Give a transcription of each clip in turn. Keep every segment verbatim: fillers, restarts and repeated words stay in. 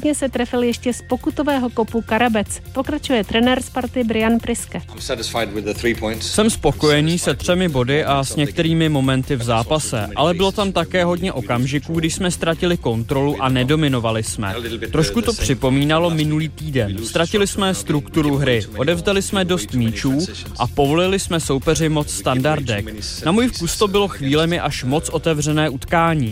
Výjimečně se trefil ještě z pokutového kopu Karabec. Pokračuje trenér Sparty Brian Priske. Jsem spokojený se třemi body a s některými momenty v zápase, ale bylo tam také hodně okamžiků, když jsme ztratili kontrolu a nedominovali jsme. Trošku to připomínalo minulý týden. Ztratili jsme strukturu hry, odevzdali jsme dost míčů a povolili jsme soupeři moc standardek. Na můj vkus to bylo chvílemi až moc otevřené utkání.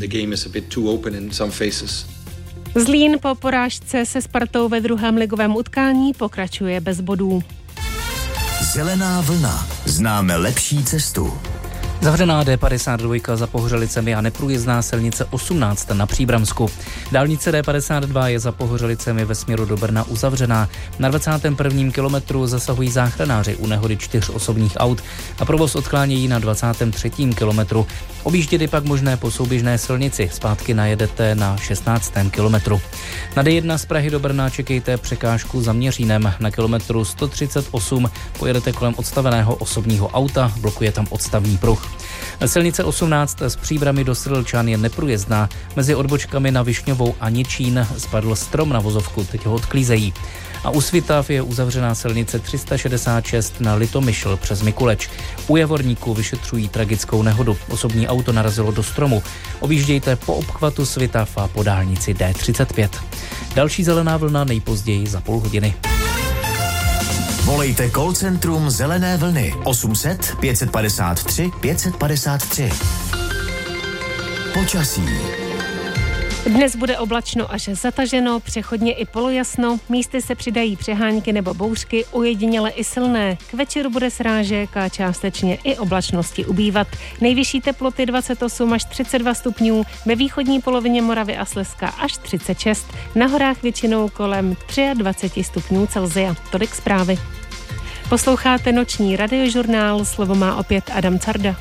Zlín po porážce se Spartou ve druhém ligovém utkání pokračuje bez bodů. Zelená vlna. Známe lepší cestu. Zavřená D padesát dva za Pohořelicemi a neprůjezdná silnice osmnáct na Příbramsku. Dálnice D padesát dva je za Pohořelicemi ve směru do Brna uzavřená. Na dvacátém prvním kilometru zasahují záchranáři u nehody čtyř osobních aut a provoz odklánějí na dvacátém třetím kilometru. Objíždět je pak možné po souběžné silnici. Zpátky najedete na šestnáctém kilometru. Na D jedna z Prahy do Brna čekejte překážku za Měřínem. Na kilometru sto třicet osm pojedete kolem odstaveného osobního auta, blokuje tam odstavní pruh. Silnice osmnáct z Příbrami do Sedlčan je neprůjezdná. Mezi odbočkami na Višňovou a Něčín spadl strom na vozovku, teď ho odklízejí. A u Svitav je uzavřená silnice tři sta šedesát šest na Litomyšl přes Mikuleč. U Javorníku vyšetřují tragickou nehodu. Osobní auto narazilo do stromu. Objíždějte po obchvatu Svitav a po dálnici D třicet pět. Další zelená vlna nejpozději za půl hodiny. Volejte call centrum Zelené vlny osm set pět padesát tři pět padesát tři. Počasí. Dnes bude oblačno až zataženo, přechodně i polojasno, místy se přidají přehánky nebo bouřky, ojediněle i silné. K večeru bude srážek a částečně i oblačnosti ubývat. Nejvyšší teploty dvacet osm až třicet dva stupňů, ve východní polovině Moravy a Slezska až třicet šest, na horách většinou kolem dvacet tři stupňů Celsia. Tolik zprávy. Posloucháte noční radiožurnál, slovo má opět Adam Carda.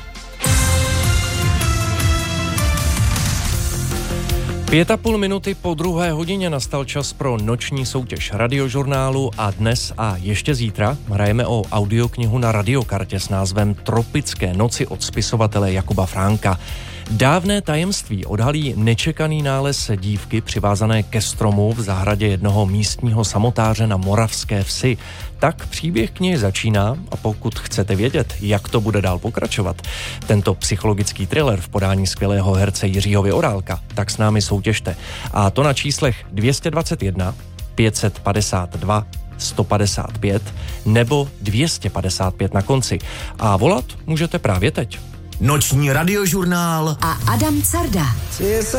Pět a půl minuty po druhé hodině nastal čas pro noční soutěž radiožurnálu a dnes a ještě zítra hrajeme o audioknihu na radiokartě s názvem Tropické noci od spisovatele Jakuba Fránka. Dávné tajemství odhalí nečekaný nález dívky přivázané ke stromu v zahradě jednoho místního samotáře na Moravské Vsi. Tak příběh knihy začíná a pokud chcete vědět, jak to bude dál pokračovat, tento psychologický thriller v podání skvělého herce Jiřího Vyorálka, tak s námi soutěžte. A to na číslech dvě stě dvacet jedna, pět padesát dva, sto padesát pět nebo dvě stě padesát pět na konci. A volat můžete právě teď. Noční radiožurnál a Adam Carda.